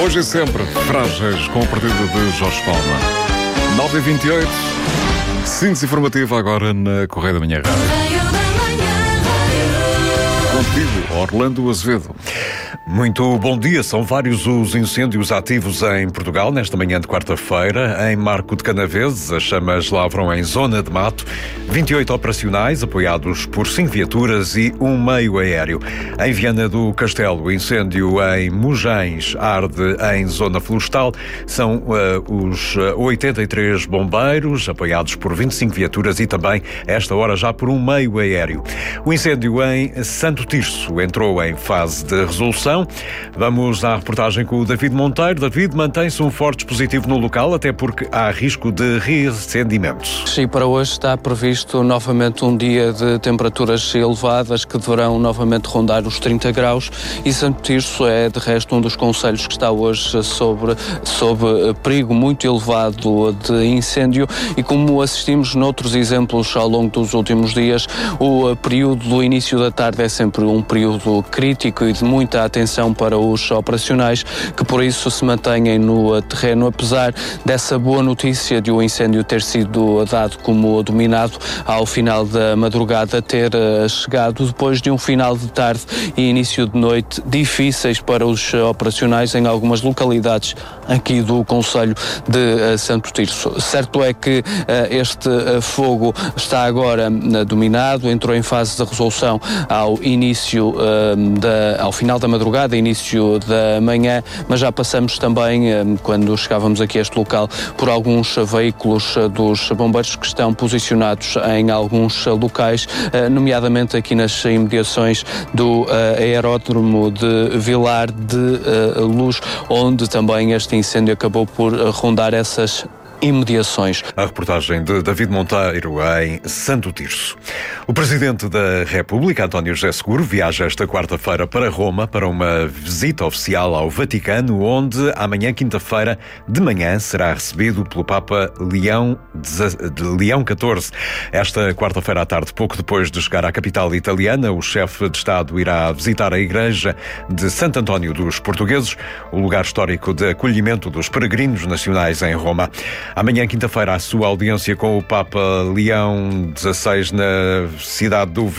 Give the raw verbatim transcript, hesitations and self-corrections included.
Hoje e sempre, frágeis, com a partida de Jorge Palma. nove e vinte e oito, síntese informativa agora na Correia da Manhã Rádio. Contigo, Orlando Azevedo. Muito bom dia. São vários os incêndios ativos em Portugal nesta manhã de quarta-feira. Em Marco de Canaveses, as chamas lavram em zona de mato. vinte e oito operacionais, apoiados por cinco viaturas e um meio aéreo. Em Viana do Castelo, o incêndio em Mugens arde em zona florestal. São uh, os oitenta e três bombeiros, apoiados por vinte e cinco viaturas e também, a esta hora, já por um meio aéreo. O incêndio em Santo Tirso entrou em fase de resolução. Vamos à reportagem com o David Monteiro. David, mantém-se um forte dispositivo no local, até porque há risco de reacendimentos. Sim, para hoje está previsto novamente um dia de temperaturas elevadas que deverão novamente rondar os trinta graus, e Santo Tirso é, de resto, um dos concelhos que está hoje sobre, sob perigo muito elevado de incêndio, e como assistimos noutros exemplos ao longo dos últimos dias, o período do início da tarde é sempre um período crítico e de muita atenção para os operacionais, que por isso se mantêm no terreno, apesar dessa boa notícia de o incêndio ter sido dado como dominado ao final da madrugada ter chegado depois de um final de tarde e início de noite difíceis para os operacionais em algumas localidades aqui do concelho de Santo Tirso. Certo é que este fogo está agora dominado, entrou em fase de resolução ao início da, ao final da madrugada, início da manhã, mas já passamos também, quando chegávamos aqui a este local, por alguns veículos dos bombeiros que estão posicionados em alguns locais, nomeadamente aqui nas imediações do aeródromo de Vilar de Luz, onde também este incêndio acabou por rondar essas imediações. A reportagem de David Monteiro em Santo Tirso. O Presidente da República, António José Seguro, viaja esta quarta-feira para Roma para uma visita oficial ao Vaticano, onde amanhã, quinta-feira, de manhã, será recebido pelo Papa Leão, de Leão catorze. Esta quarta-feira à tarde, pouco depois de chegar à capital italiana, o chefe de Estado irá visitar a igreja de Santo António dos Portugueses, o lugar histórico de acolhimento dos peregrinos nacionais em Roma. Amanhã, quinta-feira, a sua audiência com o Papa Leão dezasseis na cidade do